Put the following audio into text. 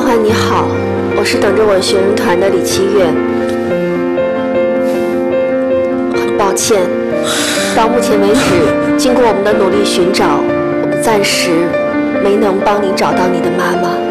欢你好，我是等着我学生团的李七月。很抱歉，到目前为止，经过我们的努力寻找，我们暂时没能帮你找到你的妈妈。